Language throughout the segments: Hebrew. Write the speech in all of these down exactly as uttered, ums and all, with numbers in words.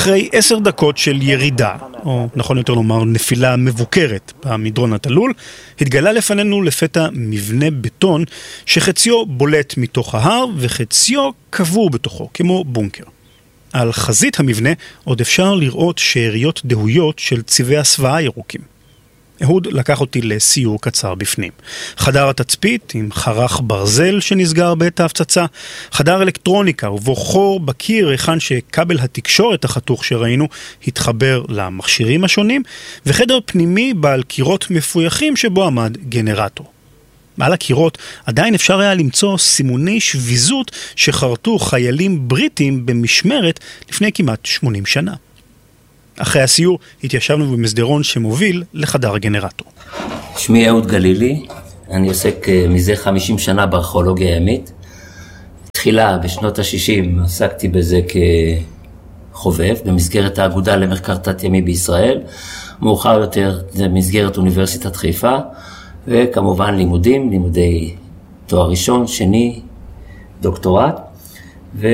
אחרי עשר דקות של ירידה, או נכון יותר לומר נפילה מבוקרת במדרון התלול, התגלה לפנינו לפתע מבנה בטון שחציו בולט מתוך ההר וחציו קבור בתוכו, כמו בונקר. על חזית המבנה עוד אפשר לראות שאריות דהויות של צבעי הסוואה ירוקים. אהוד לקח אותי לסיור קצר בפנים. חדר התצפית עם חרך ברזל שנסגר בעת ההפצצה, חדר אלקטרוניקה ובו חור בקיר היכן שכבל התקשורת החתוך שראינו התחבר למכשירים השונים, וחדר פנימי בעל קירות מפויחים שבו עמד גנרטור. מעל הקירות עדיין אפשר היה למצוא סימוני שביזות שחרטו חיילים בריטים במשמרת לפני כמעט שמונים שנה. אחרי הסיור התיישבנו במסדרון שמוביל לחדר הגנרטור. שמי אהוד גלילי, אני עוסק מזה חמישים שנה בארכיאולוגיה ימית. תחילה בשנות ה-שישים עסקתי בזה כחובב במסגרת האגודה למחקר תת ימי בישראל, מאוחר יותר במסגרת אוניברסיטת חיפה, וכמובן לימודים, לימודי תואר ראשון, שני, דוקטורט, ו...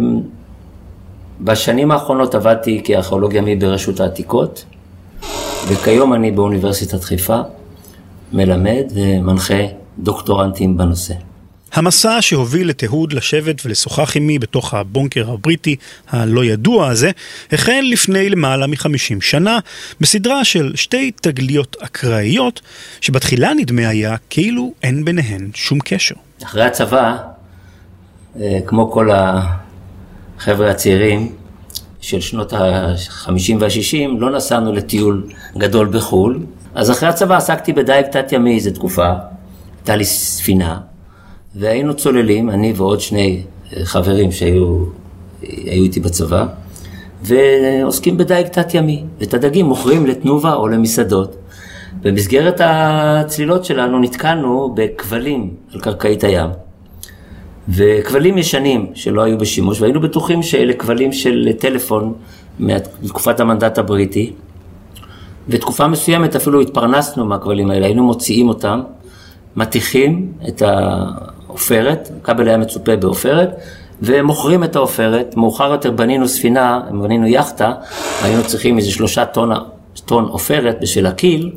בשנים האחרונות עבדתי כארכיאולוג ימי ברשות העתיקות, וכיום אני באוניברסיטת חיפה, מלמד ומנחה דוקטורנטים בנושא. המסע שהוביל את אהוד לשבת ולשוחח עמי בתוך הבונקר הבריטי הלא ידוע הזה, החל לפני למעלה מחמישים שנה, בסדרה של שתי תגליות אקראיות, שבתחילה נדמה היה כאילו אין ביניהן שום קשר. אחרי הצבא, כמו כל ה... חבר'ה הצעירים של שנות ה-חמישים וה-שישים, לא נסענו לטיול גדול בחול. אז אחרי הצבא עסקתי בדייג תת ימי איזו תקופה, הייתה לי ספינה, והיינו צוללים, אני ועוד שני חברים שהיו היו איתי בצבא, ועוסקים בדייג תת ימי, ואת הדגים מוכרים לתנובה או למסעדות. במסגרת הצלילות שלנו נתקלנו בכבלים על קרקעית הים. וכבלים ישנים שלא היו בשימוש, והיינו בטוחים שאלה כבלים של טלפון מתקופת המנדט הבריטי, ותקופה מסוימת אפילו התפרנסנו מהכבלים האלה, היינו מוציאים אותם, מתיחים את האופרת, הכבל היה מצופה באופרת, ומוכרים את האופרת. מאוחר יותר בנינו ספינה, בנינו יחטה, והיינו צריכים איזה שלושה טון, טון אופרת בשביל הקיל,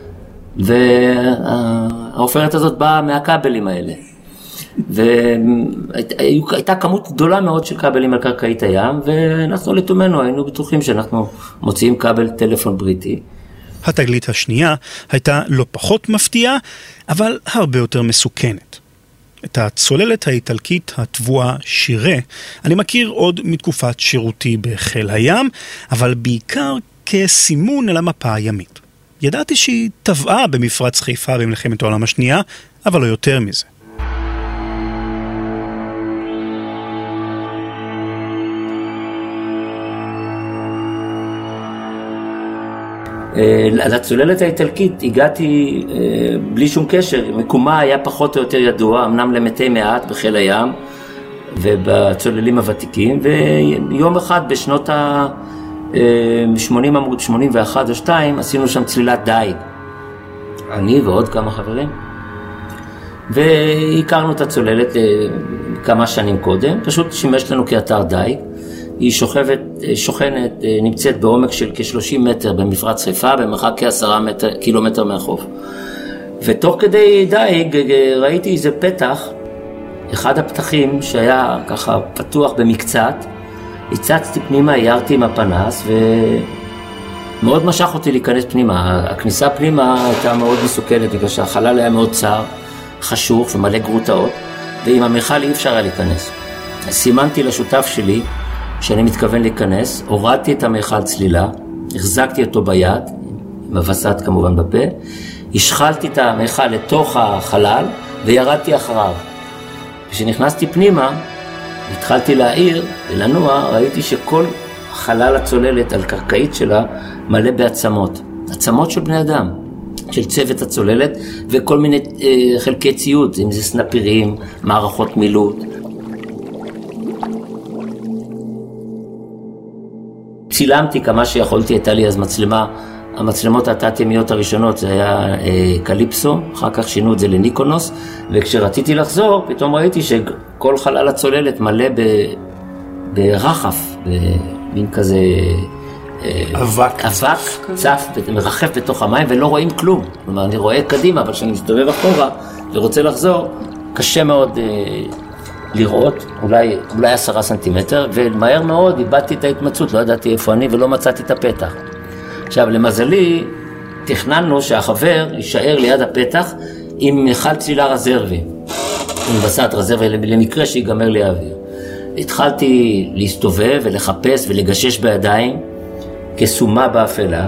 והאופרת הזאת באה מהכבלים האלה. והייתה כמות גדולה מאוד של כבלים על קרקעית הים, ואנחנו לתומנו היינו בטוחים שאנחנו מוציאים כבל טלפון בריטי. התגלית השנייה הייתה לא פחות מפתיעה, אבל הרבה יותר מסוכנת. את הצוללת האיטלקית התבואה שירה אני מכיר עוד מתקופת שירותי בחיל הים, אבל בעיקר כסימון על המפה הימית. ידעתי שהיא טבעה במפרץ חיפה במלחמת העולם השנייה, אבל לא יותר מזה. לצוללת האיטלקית הגעתי בלי שום קשר, מקומה היה פחות או יותר ידוע, אמנם למתי מעט בחיל הים ובצוללים הוותיקים, ויום אחד בשנות ה-שמונים עמוד שמונים ואחת או שתיים עשינו שם צלילת דייג, אני ועוד כמה חברים, והכרנו את הצוללת כמה שנים קודם, פשוט שימש לנו כאתר דייג. היא שוכבת, שוכנת, נמצאת בעומק של כ-שלושים מטר במפרץ חיפה, במרחק כ-עשרה קילומטר מהחוף. ותוך כדי דייג ראיתי איזה פתח, אחד הפתחים שהיה ככה פתוח במקצת, הצצתי פנימה, הערתי עם הפנס, ומאוד משך אותי להיכנס פנימה. הכניסה פנימה הייתה מאוד מסוכנת, בגלל שהחלל היה מאוד צר, חשוך ומלא גרוטאות, ועם המכל אי אפשר היה להיכנס. סימנתי לשותף שלי, שאני מתכוון להיכנס, הורדתי את המכל צלילה, החזקתי אותו ביד, עם הווסת כמובן בפה, השחלתי את המכל לתוך החלל וירדתי אחריו. כשנכנסתי פנימה, התחלתי להעיר ולנוע, ראיתי שכל חלל הצוללת על קרקעית שלה מלא בעצמות, עצמות של בני אדם, של צוות הצוללת, וכל מיני אה, חלקי ציוד, אם זה סנפירים, מערכות מילוט. צילמתי כמה שיכולתי, הייתה לי אז מצלמה, המצלמות התת-ימיות הראשונות זה היה אה, קליפסו, אחר כך שינו את זה לניקונוס, וכשרציתי לחזור פתאום ראיתי שכל חלל הצוללת מלא ברחף, במין כזה אבק, אבק צף ומרחף בתוך המים ולא רואים כלום. כלומר, אני רואה קדימה, אבל כשאני מסתובב אחורה ורוצה לחזור, קשה מאוד אה, לראות, אולי, אולי עשרה סנטימטר, ומהר מאוד איבדתי את ההתמצאות, לא ידעתי איפה אני ולא מצאתי את הפתח. עכשיו, למזלי, תכננו שהחבר יישאר ליד הפתח עם מיכל צלילה רזרבי, עם בסעת רזרבי למקרה שיגמר לי האוויר. התחלתי להסתובב ולחפש ולגשש בידיים כסומה באפלה,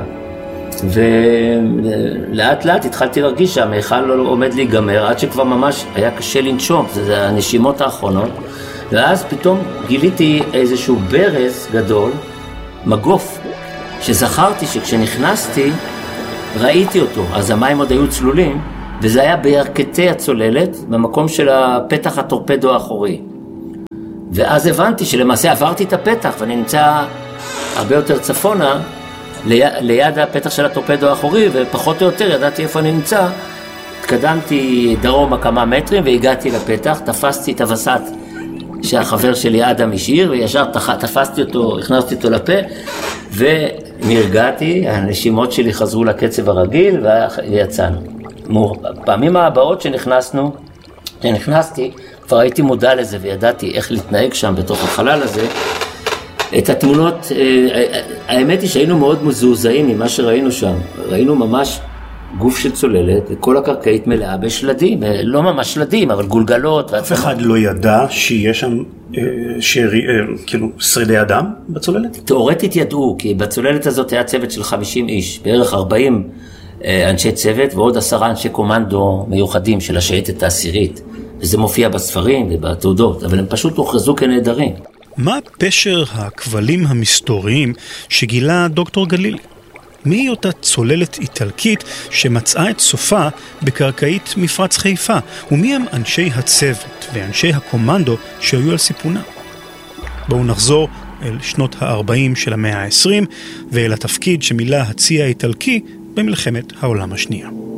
ולאט לאט התחלתי להרגיש שהמיכל לא עומד להיגמר, עד שכבר ממש היה קשה לנשום, זה הנשימות האחרונות, ואז פתאום גיליתי איזשהו ברז גדול, מגוף, שזכרתי שכשנכנסתי ראיתי אותו, אז המים עוד היו צלולים, וזה היה בירכתי הצוללת, במקום של הפתח הטורפדו האחורי. ואז הבנתי שלמעשה עברתי את הפתח, ואני נמצא הרבה יותר צפונה, ליד, ליד הפתח של הטורפדו האחורי, ופחות או יותר ידעתי איפה אני נמצא. התקדמתי דרומה כמה מטרים, והגעתי לפתח, תפסתי את הווסת שהחבר שלי אדם השאיר, וישר תפסתי אותו, הכנסתי אותו לפה, ונרגעתי, הנשימות שלי חזרו לקצב הרגיל, ויצאנו. פעמים הבאות שנכנסנו, שנכנסתי, כבר הייתי מודע לזה וידעתי איך להתנהג שם בתוך החלל הזה. את התמונות, האמת היא שהיינו מאוד מזועזעים ממה שראינו שם. ראינו ממש גוף של צוללת, וכל הקרקעית מלאה בשלדים, לא ממש שלדים, אבל גולגלות. אף אחד לא ידע שיש שם שרי, כאילו שרידי אדם בצוללת? תיאורטית ידעו, כי בצוללת הזאת היה צוות של חמישים איש, בערך ארבעים אנשי צוות ועוד עשרה אנשי קומנדו מיוחדים של השייטת העשירית. וזה מופיע בספרים ובתעודות, אבל הם פשוט הוכרזו כנהדרים. מה פשר הכבלים המסתוריים שגילה דוקטור גלילי? מי אותה צוללת איטלקית שמצאה את סופה בקרקעית מפרץ חיפה? ומי הם אנשי הצוות ואנשי הקומנדו שהיו על סיפונה? בואו נחזור אל שנות ה-ארבעים של המאה ה-עשרים ואל התפקיד שמילא הצי האיטלקי במלחמת העולם השנייה.